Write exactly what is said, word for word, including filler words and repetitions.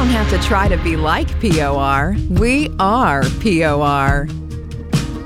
don't have to try to be like P O R. We are P O R.